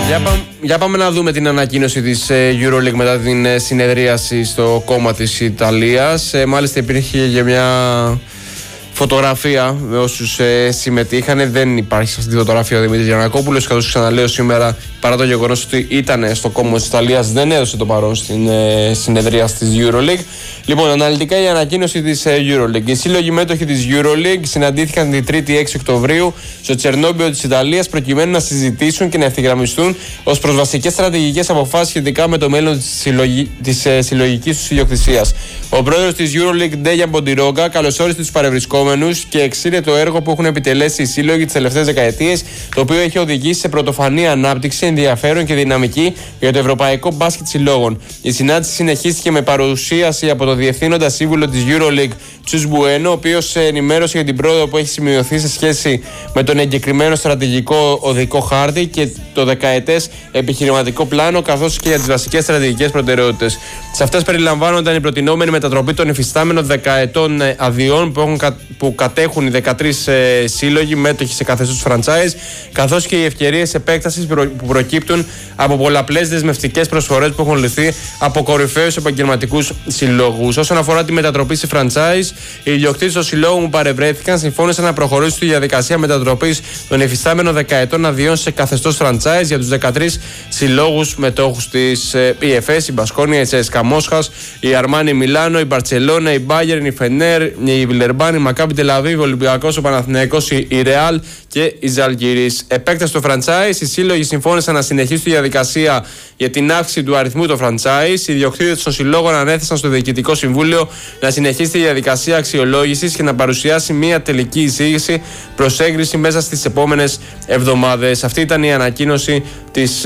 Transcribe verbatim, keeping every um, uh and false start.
Για, πά, για πάμε να δούμε την ανακοίνωση της EuroLeague μετά την συνεδρίαση στο κόμμα της Ιταλίας. Ε, μάλιστα υπήρχε και μια φωτογραφία με όσους ε, συμμετείχαν. Δεν υπάρχει σε αυτή τη φωτογραφία ο Δημήτρης Γιαννακόπουλος, καθώς ξαναλέω σήμερα, παρά το γεγονός ότι ήταν στο κόμμα της Ιταλίας, δεν έδωσε το παρόν στην ε, συνεδρία της EuroLeague. Λοιπόν, αναλυτικά η ανακοίνωση της ε, EuroLeague. Οι σύλλογοι μέτοχοι της EuroLeague συναντήθηκαν την τρίτη έξι Οκτωβρίου στο Τσερνόμπιο της Ιταλίας προκειμένου να συζητήσουν και να ευθυγραμμιστούν ως προς βασικές στρατηγικές αποφάσεις σχετικά με το μέλλον της, συλλογι... της ε, συλλογικής τους ιδιοκτησίας. Ο πρόεδρος της EuroLeague, Ντέιαν Ποντιρόγκα, καλωσόρισε τους παρευρισκόμενους και εξήρε το έργο που έχουν επιτελέσει οι σύλλογοι τις τελευταίες δεκαετίες, το οποίο έχει οδηγήσει σε πρωτοφανή ανάπτυξη, ενδιαφέρον και δυναμική για το ευρωπαϊκό μπάσκετ συλλόγων. Η συνάντηση συνεχίστηκε με παρουσίαση από τον διευθύνοντα σύμβουλο της EuroLeague, Τσους Μπουένο, ο οποίος ενημέρωσε για την πρόοδο που έχει σημειωθεί σε σχέση με τον εγκεκριμένο στρατηγικό οδικό χάρτη και το δεκαετές επιχειρηματικό πλάνο, καθώς και για τις βασικές στρατηγικές προτεραιότητες. Σε αυτές περιλαμβάνονταν η προτινόμενη μετατροπή των υφιστάμενων δεκαετών αδειών που, έχουν, που κατέχουν οι δεκατρείς ε, σύλλογοι μέτοχοι σε καθεστώς franchise, καθώς και οι ευκαιρίες επέκτασης που προκύπτουν από πολλαπλές δεσμευτικές προσφορές που έχουν ληφθεί από κορυφαίους επαγγελματικούς συλλόγους. Όσον αφορά τη μετατροπή σε franchise, οι ιδιοκτήτες των συλλόγων που παρευρέθηκαν συμφώνησαν να προχωρήσουν στη διαδικασία μετατροπής των υφιστάμενων δεκαετών αδειών σε καθεστώς franchise για τους δεκατρείς συλλόγους μετόχους της η εφ ες, η Μπασκόνια, η Τσέσκα Μόσχας, η Αρμάνι Μιλάνο, η Μπαρτσελώνα, η Μπάγερν, η Φενέρ, η Βιλερμπάν, η Μακάμπι Τελαβίβ, ο Ολυμπιακός, ο Παναθηναϊκός, η Ρεάλ και η Ζαλγκιρίς. Επέκταση στο franchise, οι σύλλογοι συμφώνησαν να συνεχίσουν τη διαδικασία για την αύξηση του αριθμού των franchise. Οι ιδιοκτήτες των συλλόγων ανέθεσαν στο Διοικητικό Συμβούλιο να συνεχίσει τη διαδικασία αξιολόγησης και να παρουσιάσει μια τελική εισήγηση προς έγκριση μέσα στις επόμενες εβδομάδες. Αυτή ήταν η ανακοίνωση της